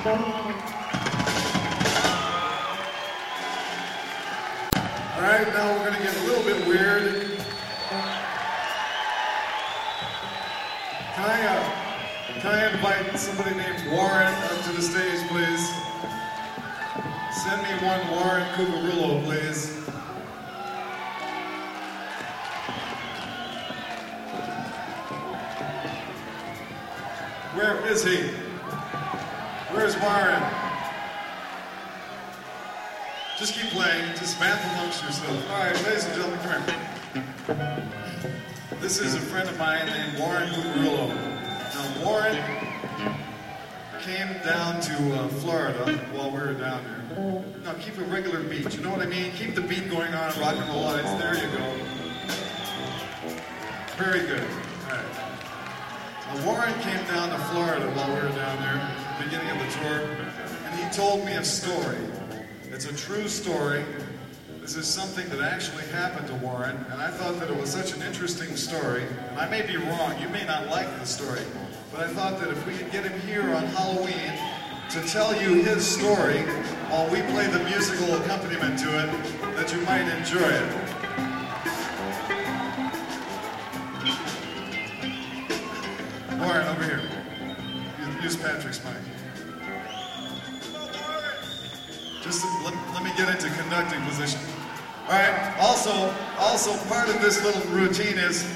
All right, now we're going to get a little bit weird. Can I invite somebody named Warren up to the stage, please? Send me one Warren Cucurullo, please. Where is he? Where's Warren? Just keep playing. Just vamp amongst yourselves. All right, ladies and gentlemen, come here. This is a friend of mine named Warren Cucurullo. Now, Warren came down to Florida while we were down here. Now, keep a regular beat. You know what I mean? Keep the beat going on. Rock and roll lights. There you go. Very good. All right. Now, Warren came down to Florida while we were down there, at the beginning of the tour, and he told me a story. It's a true story. This is something that actually happened to Warren, and I thought that it was such an interesting story. And I may be wrong, you may not like the story, but I thought that if we could get him here on Halloween to tell you his story while we play the musical accompaniment to it, that you might enjoy it. Warren, over here. Use Patrick's mic. Just let me get into conducting position. All right, also part of this little routine is